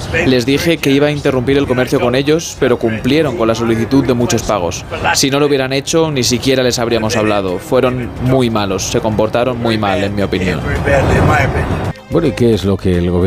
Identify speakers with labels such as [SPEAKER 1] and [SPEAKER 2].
[SPEAKER 1] Les dije que iba a interrumpir el comercio con ellos, pero cumplieron con la solicitud de muchos pagos. Si no lo hubieran hecho, ni siquiera les habríamos hablado. Fueron muy malos, se comportaron muy mal, en mi opinión.
[SPEAKER 2] Bueno, ¿y qué es lo que el gobierno